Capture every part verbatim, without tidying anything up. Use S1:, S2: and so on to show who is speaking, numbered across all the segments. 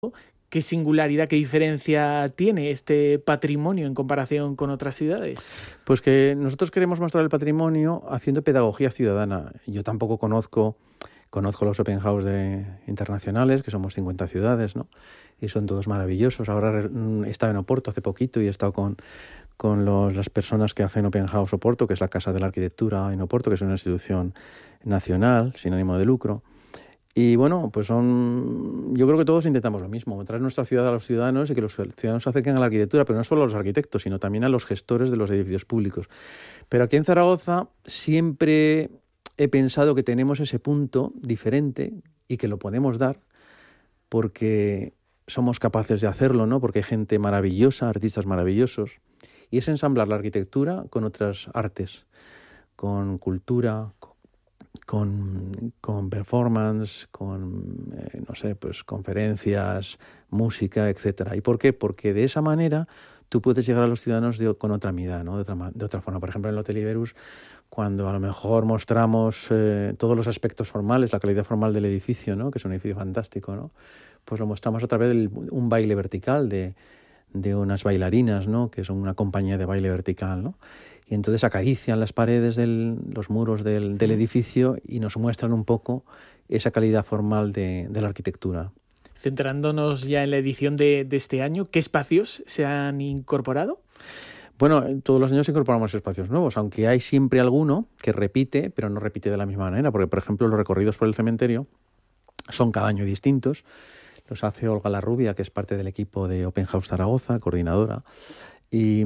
S1: ¿Qué singularidad, qué diferencia tiene este patrimonio en comparación con otras ciudades?
S2: Pues que nosotros queremos mostrar el patrimonio haciendo pedagogía ciudadana. Yo tampoco conozco, conozco los open house de, internacionales, que somos cincuenta ciudades, ¿no? Y son todos maravillosos. Ahora he estado en Oporto hace poquito y he estado con, con los, las personas que hacen Open House Oporto, que es la Casa de la Arquitectura en Oporto, que es una institución nacional, sin ánimo de lucro. Y bueno, pues son, yo creo que todos intentamos lo mismo, traer nuestra ciudad a los ciudadanos y que los ciudadanos se acerquen a la arquitectura, pero no solo a los arquitectos, sino también a los gestores de los edificios públicos. Pero aquí en Zaragoza siempre he pensado que tenemos ese punto diferente y que lo podemos dar porque somos capaces de hacerlo, ¿no? Porque hay gente maravillosa, artistas maravillosos, y es ensamblar la arquitectura con otras artes, con cultura, Con, con performance, con, eh, no sé, pues conferencias, música, etcétera. ¿Y por qué? Porque de esa manera tú puedes llegar a los ciudadanos de, con otra mirada, ¿no? De otra, de otra forma. Por ejemplo, en el Hotel Iberus, cuando a lo mejor mostramos eh, todos los aspectos formales, la calidad formal del edificio, ¿no? Que es un edificio fantástico, ¿no? Pues lo mostramos a través de un baile vertical de, de unas bailarinas, ¿no? Que son una compañía de baile vertical, ¿no? Y entonces acarician las paredes, de los muros del, del edificio y nos muestran un poco esa calidad formal de, de la arquitectura.
S1: Centrándonos ya en la edición de, de este año, ¿qué espacios se han incorporado?
S2: Bueno, todos los años incorporamos espacios nuevos, aunque hay siempre alguno que repite, pero no repite de la misma manera, porque, por ejemplo, los recorridos por el cementerio son cada año distintos. Los hace Olga Larrubia, que es parte del equipo de Open House Zaragoza, coordinadora. Y,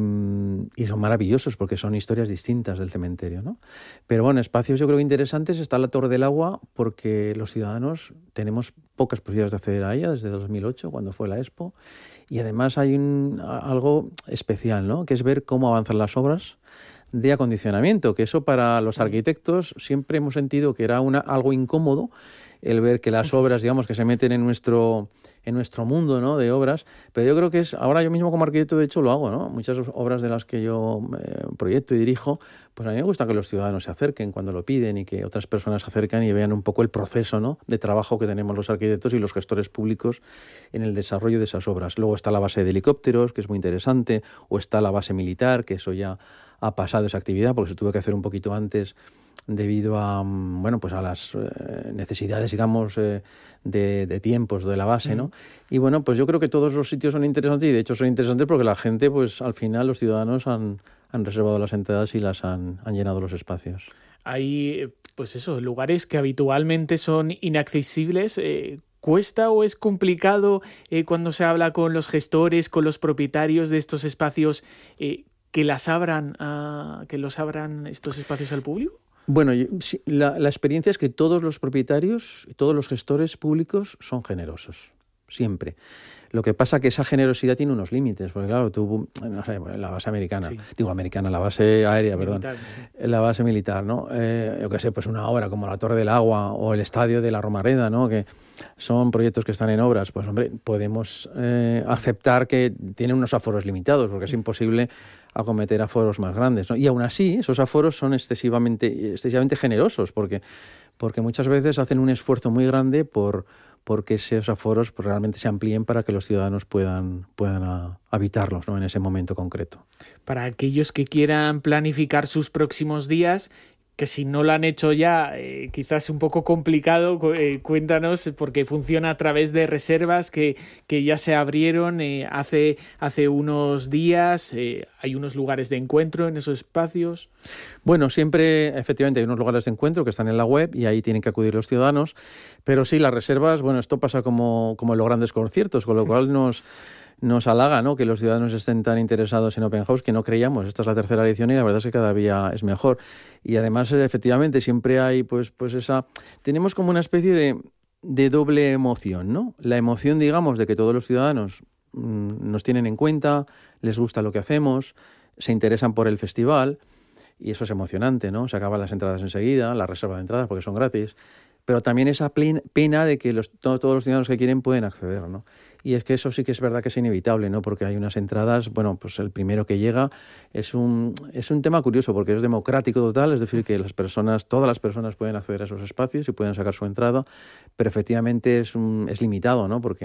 S2: y son maravillosos porque son historias distintas del cementerio, ¿no? Pero bueno, espacios yo creo interesantes está la Torre del Agua porque los ciudadanos tenemos pocas posibilidades de acceder a ella desde dos mil ocho, cuando fue la Expo, y además hay un, algo especial, ¿no? Que es ver cómo avanzan las obras de acondicionamiento, que eso para los arquitectos siempre hemos sentido que era una, algo incómodo el ver que las obras, digamos, que se meten en nuestro, en nuestro mundo, ¿no? De obras, pero yo creo que es, ahora yo mismo como arquitecto de hecho lo hago, ¿no? Muchas obras de las que yo eh, proyecto y dirijo, pues a mí me gusta que los ciudadanos se acerquen cuando lo piden y que otras personas se acerquen y vean un poco el proceso, ¿no? De trabajo que tenemos los arquitectos y los gestores públicos en el desarrollo de esas obras. Luego está la base de helicópteros, que es muy interesante, o está la base militar, que eso ya ha pasado esa actividad porque se tuvo que hacer un poquito antes debido a, bueno, pues a las eh, necesidades, digamos, eh, de, de tiempos de la base, ¿no? Mm. Y bueno, pues yo creo que todos los sitios son interesantes y de hecho son interesantes porque la gente, pues al final los ciudadanos han, han reservado las entradas y las han, han llenado los espacios.
S1: Hay, pues eso, lugares que habitualmente son inaccesibles. Eh, ¿Cuesta o es complicado eh, cuando se habla con los gestores, con los propietarios de estos espacios, eh, que las abran, uh, que los abran estos espacios al público?
S2: Bueno, la, la experiencia es que todos los propietarios, todos los gestores públicos son generosos, siempre. Lo que pasa es que esa generosidad tiene unos límites, porque claro, tú, no sé, la base americana, sí. digo americana, la base aérea, militar, perdón, sí. la base militar, ¿no? Eh, yo qué sé, pues una obra como la Torre del Agua o el Estadio de la Romareda, ¿no? Que son proyectos que están en obras, pues hombre, podemos eh, aceptar que tienen unos aforos limitados, porque es imposible acometer aforos más grandes, ¿no? Y aún así, esos aforos son excesivamente, excesivamente generosos, porque, porque muchas veces hacen un esfuerzo muy grande por porque esos aforos pues, realmente se amplíen para que los ciudadanos puedan, puedan a, habitarlos, ¿no? En ese momento concreto.
S1: Para aquellos que quieran planificar sus próximos días, que si no lo han hecho ya, eh, quizás un poco complicado, eh, cuéntanos, porque funciona a través de reservas que, que ya se abrieron eh, hace, hace unos días. Eh, hay unos lugares de encuentro en esos espacios.
S2: Bueno, siempre, efectivamente, hay unos lugares de encuentro que están en la web y ahí tienen que acudir los ciudadanos, pero sí, las reservas, bueno, esto pasa como, como en los grandes conciertos, con lo cual nos... Nos halaga, ¿no?, que los ciudadanos estén tan interesados en Open House, que no creíamos. Esta es la tercera edición y la verdad es que cada día es mejor. Y además, efectivamente, siempre hay pues, pues esa... Tenemos como una especie de, de doble emoción, ¿no? La emoción, digamos, de que todos los ciudadanos mmm, nos tienen en cuenta, les gusta lo que hacemos, se interesan por el festival y eso es emocionante, ¿no? Se acaban las entradas enseguida, la reserva de entradas porque son gratis, pero también esa pena de que los, todos los ciudadanos que quieren pueden acceder, ¿no? Y es que eso sí que es verdad que es inevitable, ¿no? Porque hay unas entradas, bueno, pues el primero que llega es un, es un tema curioso porque es democrático total, es decir, que las personas, todas las personas pueden acceder a esos espacios y pueden sacar su entrada, pero efectivamente es, un, es limitado, ¿no? Porque,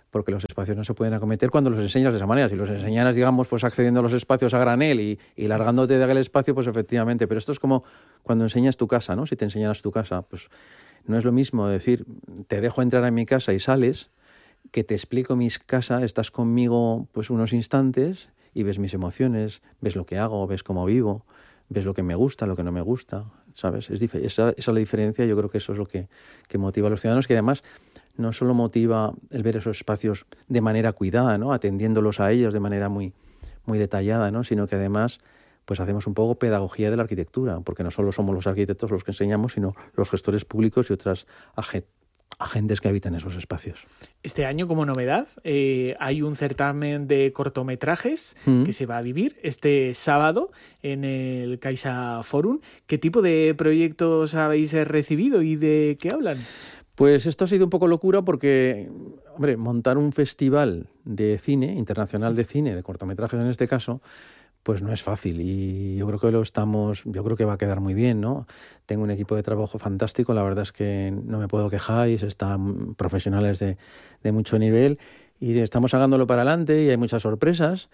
S2: porque los espacios no se pueden acometer cuando los enseñas de esa manera. Si los enseñaras, digamos, pues accediendo a los espacios a granel y, y largándote de aquel espacio, pues efectivamente. Pero esto es como cuando enseñas tu casa, ¿no? Si te enseñaras tu casa, pues no es lo mismo decir, te dejo entrar en mi casa y sales, que te explico mi casa, estás conmigo pues unos instantes y ves mis emociones, ves lo que hago, ves cómo vivo, ves lo que me gusta, lo que no me gusta, ¿sabes? Es dif- esa, esa es la diferencia. Yo creo que eso es lo que, que motiva a los ciudadanos, que además no solo motiva el ver esos espacios de manera cuidada, ¿no? Atendiéndolos a ellos de manera muy, muy detallada, ¿no? Sino que además pues hacemos un poco pedagogía de la arquitectura, porque no solo somos los arquitectos los que enseñamos, sino los gestores públicos y otras agentes agentes que habitan esos espacios.
S1: Este año, como novedad, eh, hay un certamen de cortometrajes mm. que se va a vivir este sábado en el Caixa Forum. ¿Qué tipo de proyectos habéis recibido y de qué hablan?
S2: Pues esto ha sido un poco locura porque, hombre, montar un festival de cine, internacional de cine, de cortometrajes en este caso, pues no es fácil, y yo creo que lo estamos, yo creo que va a quedar muy bien, ¿no? Tengo un equipo de trabajo fantástico, la verdad es que no me puedo quejar, y están profesionales de, de mucho nivel, y estamos sacándolo para adelante y hay muchas sorpresas.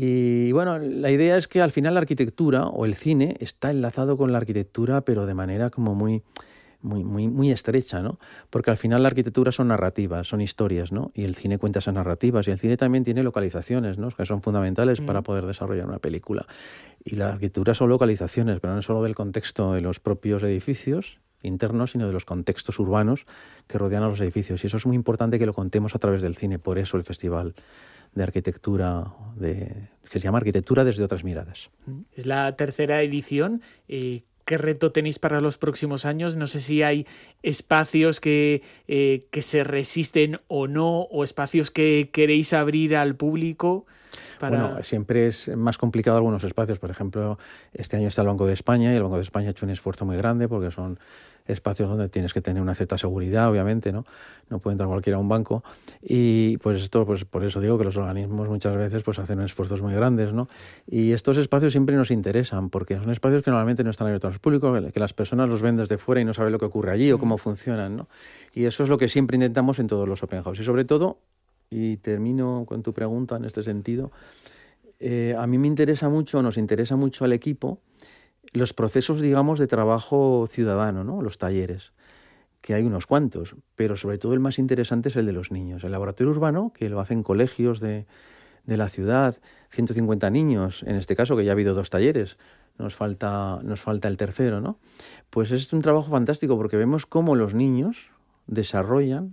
S2: Y bueno, la idea es que al final la arquitectura o el cine está enlazado con la arquitectura, pero de manera como muy... Muy, muy, muy estrecha, ¿no? Porque al final la arquitectura son narrativas, son historias, ¿no? Y el cine cuenta esas narrativas, y el cine también tiene localizaciones, ¿no? Que son fundamentales mm. para poder desarrollar una película. Y la arquitectura son localizaciones, pero no solo del contexto de los propios edificios internos, sino de los contextos urbanos que rodean a los edificios. Y eso es muy importante que lo contemos a través del cine. Por eso el Festival de Arquitectura, de, que se llama Arquitectura desde otras miradas.
S1: Es la tercera edición. Eh, ¿Qué reto tenéis para los próximos años? No sé si hay espacios que, eh, que se resisten o no, o espacios que queréis abrir al público. Para...
S2: Bueno, siempre es más complicado algunos espacios. Por ejemplo, este año está el Banco de España, y el Banco de España ha hecho un esfuerzo muy grande porque son espacios donde tienes que tener una cierta seguridad, obviamente, ¿no? No puede entrar cualquiera a un banco. Y pues esto, pues por eso digo que los organismos muchas veces pues hacen esfuerzos muy grandes, ¿no? Y estos espacios siempre nos interesan porque son espacios que normalmente no están abiertos al público, que las personas los ven desde fuera y no saben lo que ocurre allí o cómo funcionan, ¿no? Y eso es lo que siempre intentamos en todos los open house. Y sobre todo, y termino con tu pregunta en este sentido, eh, a mí me interesa mucho, nos interesa mucho al equipo, los procesos, digamos, de trabajo ciudadano, ¿no? Los talleres, que hay unos cuantos, pero sobre todo el más interesante es el de los niños. El laboratorio urbano, que lo hacen colegios de, de la ciudad, ciento cincuenta niños, en este caso, que ya ha habido dos talleres, nos falta, nos falta el tercero, ¿no? Pues es un trabajo fantástico porque vemos cómo los niños desarrollan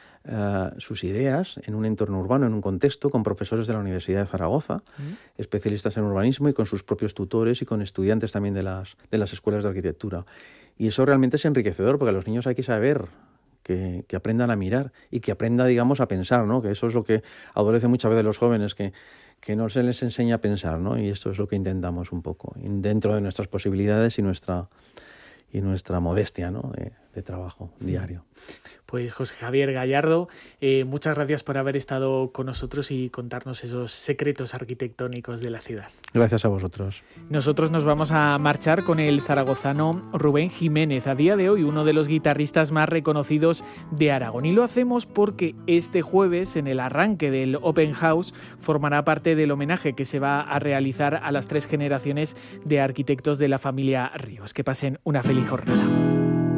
S2: Uh, sus ideas en un entorno urbano, en un contexto, con profesores de la Universidad de Zaragoza, mm. especialistas en urbanismo, y con sus propios tutores y con estudiantes también de las, de las escuelas de arquitectura. Y eso realmente es enriquecedor, porque a los niños hay que saber que, que aprendan a mirar y que aprendan, digamos, a pensar, ¿no? Que eso es lo que adolece muchas veces los jóvenes, que, que no se les enseña a pensar, ¿no? Y esto es lo que intentamos un poco, dentro de nuestras posibilidades y nuestra, y nuestra modestia, ¿no? de, de trabajo diario.
S1: Pues José Javier Gallardo, eh, muchas gracias por haber estado con nosotros y contarnos esos secretos arquitectónicos de la ciudad.
S2: Gracias a vosotros.
S1: Nosotros nos vamos a marchar con el zaragozano Rubén Jiménez, a día de hoy uno de los guitarristas más reconocidos de Aragón. Y lo hacemos porque este jueves, en el arranque del Open House, formará parte del homenaje que se va a realizar a las tres generaciones de arquitectos de la familia Ríos. Que pasen una feliz jornada.